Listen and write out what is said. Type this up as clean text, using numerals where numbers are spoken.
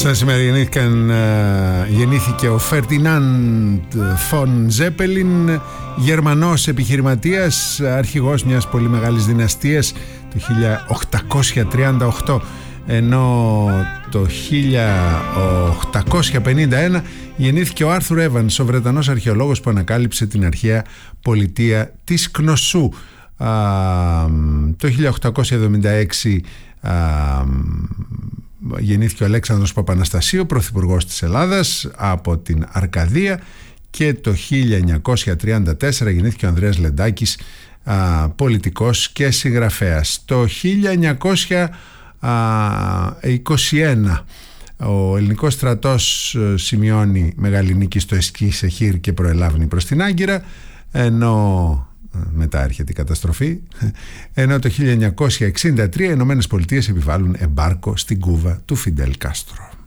Σαν σήμερα γεννήθηκε ο Φερντινάντ Φον Ζέπελιν, Γερμανός επιχειρηματίας, αρχηγός μιας πολύ μεγάλης δυναστείας το 1838, ενώ το 1851 γεννήθηκε ο Άρθουρ Έβανς, ο Βρετανός αρχαιολόγος που ανακάλυψε την αρχαία πολιτεία της Κνωσού. Το 1876 γεννήθηκε ο Αλέξανδρος Παπαναστασίου, πρωθυπουργός της Ελλάδας από την Αρκαδία, και το 1934 γεννήθηκε ο Ανδρέας Λεντάκης, πολιτικός και συγγραφέας. Το 1921 ο ελληνικός στρατός σημειώνει μεγάλη νίκη στο Εσκή Σεχήρ και προελάβει προς την Άγκυρα, ενώ μετά έρχεται η καταστροφή, ενώ το 1963 οι Ηνωμένες Πολιτείες επιβάλλουν εμπάρκο στην Κούβα του Φιντέλ Κάστρο.